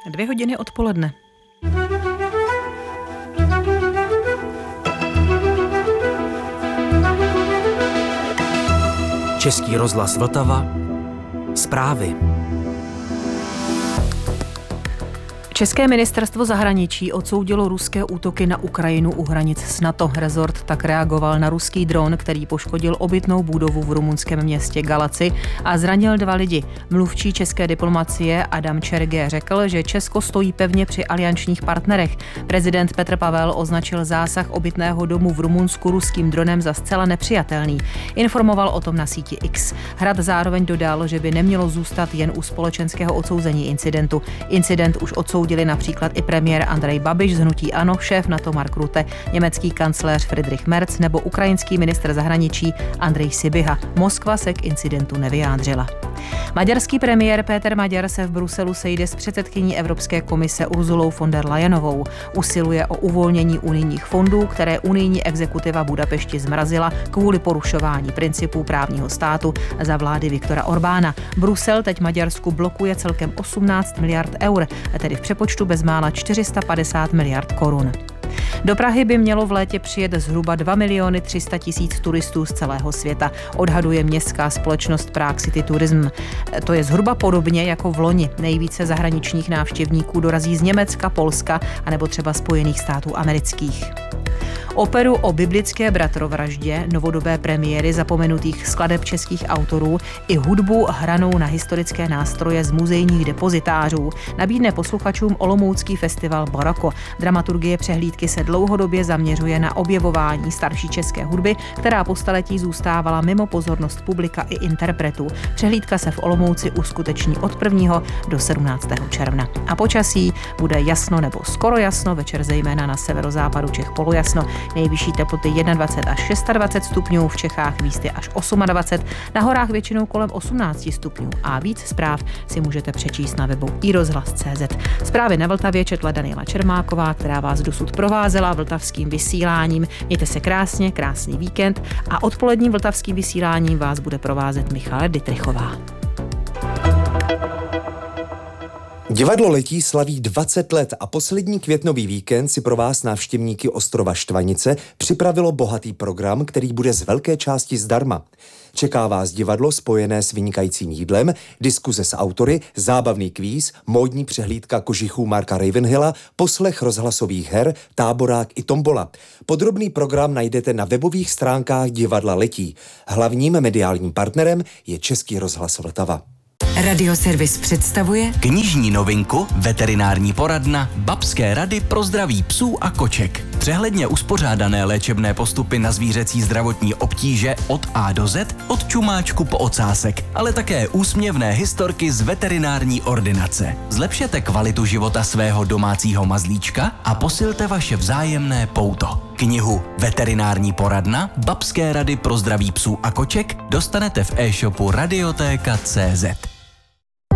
2:00 odpoledne. Český rozhlas Vltava. Zprávy. České ministerstvo zahraničí odsoudilo ruské útoky na Ukrajinu u hranic s NATO. Rezort tak reagoval na ruský dron, který poškodil obytnou budovu v rumunském městě Galaci a zranil 2 lidi. Mluvčí české diplomacie Adam Čergé řekl, že Česko stojí pevně při aliančních partnerech. Prezident Petr Pavel označil zásah obytného domu v Rumunsku ruským dronem za zcela nepřijatelný. Informoval o tom na síti X. Hrad zároveň dodal, že by nemělo zůstat jen u společenského odsouzení incidentu. Incident už odsoudili například i premiér Andrej Babiš z hnutí ANO, šéf NATO Mark Rutte, německý kancléř Friedrich Merz nebo ukrajinský ministr zahraničí Andrej Sybiha. Moskva se k incidentu nevyjádřila. Maďarský premiér Péter Maďar se v Bruselu sejde s předsedkyní Evropské komise Urzulou von der Leyenovou. Usiluje o uvolnění unijních fondů, které unijní exekutiva Budapešti zmrazila kvůli porušování principů právního státu za vlády Viktora Orbána. Brusel teď Maďarsku blokuje celkem 18 miliard eur, tedy v přepočtu bezmála 450 miliard korun. Do Prahy by mělo v létě přijet zhruba 2 300 000 turistů z celého světa, odhaduje městská společnost Prague City Tourism. To je zhruba podobně jako v loni. Nejvíce zahraničních návštěvníků dorazí z Německa, Polska anebo třeba Spojených států amerických. Operu o biblické bratrovraždě, novodobé premiéry zapomenutých skladeb českých autorů i hudbu hranou na historické nástroje z muzejních depozitářů nabídne posluchačům olomoucký festival Baroko. Dramaturgie přehlídky se dlouhodobě zaměřuje na objevování starší české hudby, která po staletí zůstávala mimo pozornost publika i interpretů. Přehlídka se v Olomouci uskuteční od 1. do 17. června. A počasí bude jasno nebo skoro jasno, večer zejména na severozápadu Čech polojasno. Nejvyšší teploty 21 až 26 stupňů, v Čechách místy až 28, na horách většinou kolem 18 stupňů. A víc zpráv si můžete přečíst na webu iRozhlas.cz. Zprávy na Vltavě četla Daniela Čermáková, která vás dosud provázela vltavským vysíláním. Mějte se krásně, krásný víkend a odpoledním vltavským vysíláním vás bude provázet Michaela Dittrichová. Divadlo Letí slaví 20 let a poslední květnový víkend si pro vás návštěvníky ostrova Štvanice připravilo bohatý program, který bude z velké části zdarma. Čeká vás divadlo spojené s vynikajícím jídlem, diskuze s autory, zábavný kvíz, módní přehlídka kožichů Marka Ravenhilla, poslech rozhlasových her, táborák i tombola. Podrobný program najdete na webových stránkách Divadla Letí. Hlavním mediálním partnerem je Český rozhlas Vltava. Radioservis představuje Knižní novinku, veterinární poradna, babské rady pro zdraví psů a koček. Přehledně uspořádané léčebné postupy na zvířecí zdravotní obtíže od A do Z, od čumáčku po ocásek, ale také úsměvné historky z veterinární ordinace. Zlepšete kvalitu života svého domácího mazlíčka a posilte vaše vzájemné pouto. Knihu Veterinární poradna, babské rady pro zdraví psů a koček dostanete v e-shopu Radiotéka.cz.